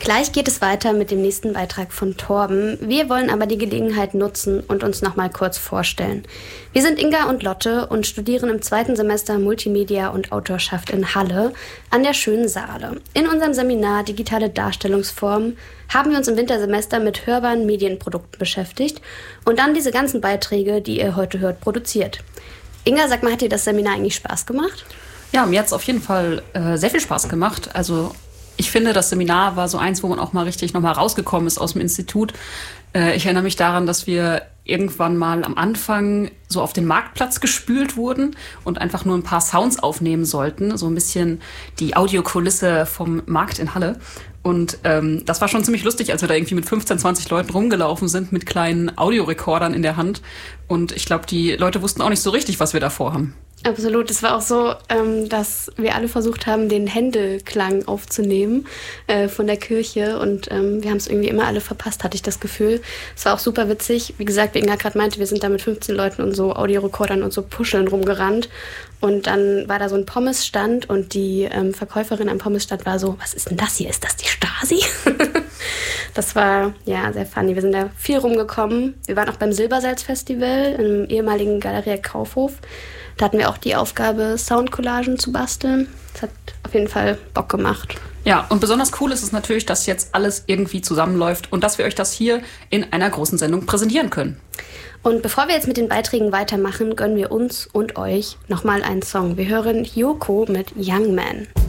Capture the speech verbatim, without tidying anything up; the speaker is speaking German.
Gleich geht es weiter mit dem nächsten Beitrag von Torben. Wir wollen aber die Gelegenheit nutzen und uns noch mal kurz vorstellen. Wir sind Inga und Lotte und studieren im zweiten Semester Multimedia und Autorschaft in Halle an der Schönen Saale. In unserem Seminar Digitale Darstellungsformen haben wir uns im Wintersemester mit hörbaren Medienprodukten beschäftigt und dann diese ganzen Beiträge, die ihr heute hört, produziert. Inga, sag mal, hat dir das Seminar eigentlich Spaß gemacht? Ja, mir hat es auf jeden Fall äh, sehr viel Spaß gemacht. Also ich finde, das Seminar war so eins, wo man auch mal richtig nochmal rausgekommen ist aus dem Institut. Äh, ich erinnere mich daran, dass wir irgendwann mal am Anfang so auf den Marktplatz gespült wurden und einfach nur ein paar Sounds aufnehmen sollten. So ein bisschen die Audiokulisse vom Markt in Halle. Und ähm, das war schon ziemlich lustig, als wir da irgendwie mit fünfzehn, zwanzig Leuten rumgelaufen sind mit kleinen Audiorekordern in der Hand. Und ich glaube, die Leute wussten auch nicht so richtig, was wir da vorhaben. Absolut. Es war auch so, ähm, dass wir alle versucht haben, den Händelklang aufzunehmen äh, von der Kirche. Und ähm, wir haben es irgendwie immer alle verpasst, hatte ich das Gefühl. Es war auch super witzig. Wie gesagt, wie Inga gerade meinte, wir sind da mit fünfzehn Leuten und so Audiorekordern und so Puscheln rumgerannt. Und dann war da so ein Pommesstand und die ähm, Verkäuferin am Pommesstand war so, was ist denn das hier? Ist das die Stasi? Das war ja sehr funny. Wir sind da viel rumgekommen. Wir waren auch beim Silbersalz-Festival im ehemaligen Galeria Kaufhof. Da hatten wir auch die Aufgabe, Soundcollagen zu basteln. Das hat auf jeden Fall Bock gemacht. Ja, und besonders cool ist es natürlich, dass jetzt alles irgendwie zusammenläuft und dass wir euch das hier in einer großen Sendung präsentieren können. Und bevor wir jetzt mit den Beiträgen weitermachen, gönnen wir uns und euch nochmal einen Song. Wir hören Yoko mit Young Man.